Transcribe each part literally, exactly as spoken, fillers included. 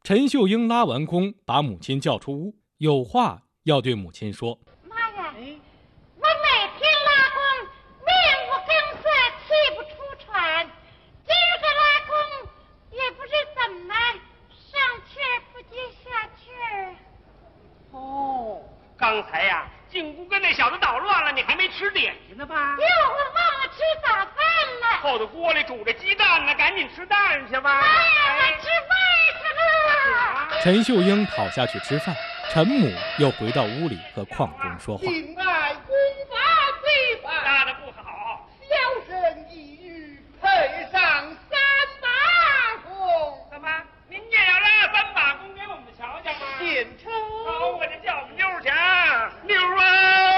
陈秀英拉完弓，把母亲叫出屋，有话要对母亲说。 妈呀，我每天拉弓，面无根色，气不出喘，今儿个拉弓也不知怎么上气儿不接下气儿。 哦，刚才呀、啊，进屋跟那小子捣乱了，你还没吃点心呢吧？ 哟，我忘了吃早饭了。 后头锅里煮着鸡蛋呢，赶紧吃蛋去吧。 妈呀，我吃饭去了。 陈秀英跑下去吃饭，陈母又回到屋里和邝中说话。 敬爱功法最法， 拉得不好， 小生一语配上三把弓。 怎么？您也要拉三把弓给我们瞧瞧吗？ 献丑。 好，我这叫我们妞去啊，妞啊！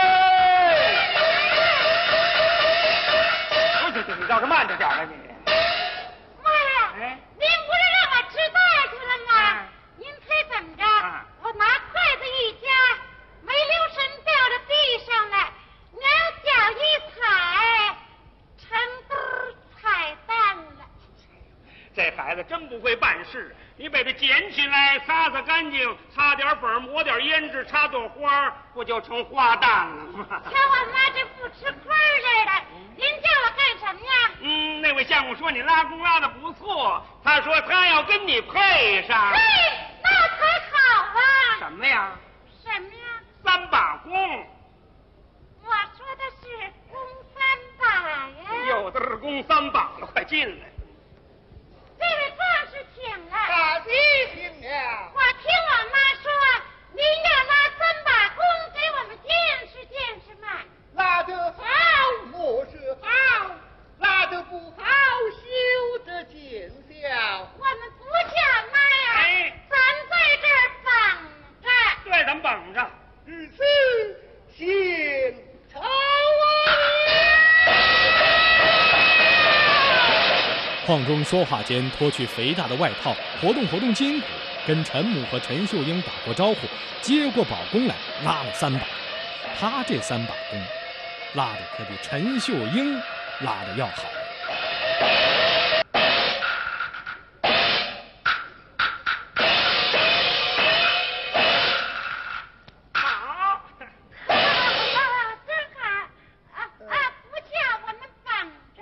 不是，你倒是慢着点了你。 妈呀， 哎， 您不是让我吃蛋去了吗？ 啊您猜怎么着？ 啊我拿筷子一夹，没留神掉到地上了，两脚一踩，成兜踩蛋了。 这孩子真不会办事，你把它捡起来，擦擦干净，擦点粉，抹点胭脂，插朵花，不就成花蛋了吗？ 瞧我妈这不吃亏似的，您叫我干什么呀？ 嗯，那位相公说你拉弓拉的不错，他说他要跟你配上。 嘿，那才好啊！ 什么呀？ 什么呀？ 三把弓。 我说的是弓三把呀。 有的是弓三把了，快进来。 这位壮士请了。 大弟请了。 我听我妈说，您要拉三把弓给我们见识见识嘛。 拉得好，莫是好；拉得不好，休得见笑。 我们不叫妈呀， 哎咱在这儿绑着。 对，咱们绑着。 日此献丑啊！ 邝中说话间脱去肥大的外套，活动活动筋骨，跟陈母和陈秀英打过招呼，接过宝弓来拉了三把。他这三把弓，拉的可比陈秀英拉的要好。 好。 真好啊啊！不叫我们绑着。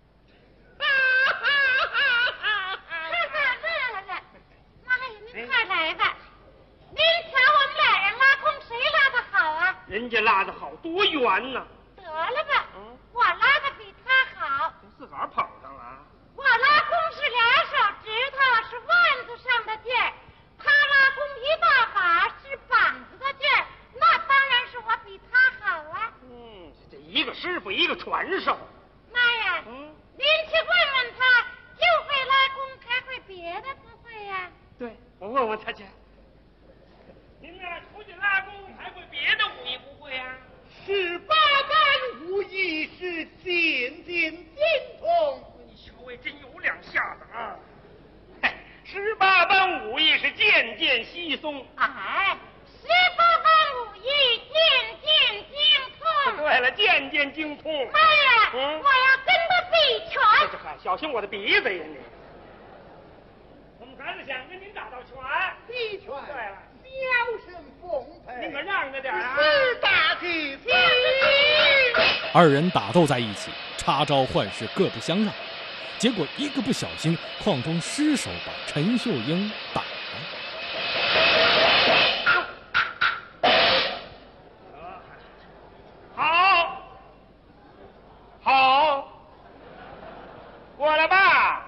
看看乐了，妈呀，您快来吧！您瞧我们俩人拉弓，谁拉的好啊？ 人家拉的好，多圆呢。 得了吧， 嗯我拉的比他好。 自个儿捧上了。 我拉弓是俩手指头，是腕子上的劲儿；他拉弓一大把，是膀子的劲儿。那当然是我比他好啊！ 嗯，这一个师傅一个传授。 妈呀， 嗯， 您去问问他，就会拉弓，还会别的不会呀、 对，我问问他去。您呢，出去拉弓还会别的武艺不会呀、 十八般武艺是渐渐精通。 你稍微真有两下子啊！嘿，十八般武艺是渐渐稀松。 哎，十八般武艺渐渐精通。 对了，渐渐精通。 妈呀， 嗯我要跟他比拳。 这这还小心我的鼻子呀你！我们孩子想跟您打道拳。 比拳。 对了， 小生奉陪。 您可让着点啊！ 是大吉吉。 二人打斗在一起，插招换式各不相让，结果一个不小心，邝中失手把陈秀英打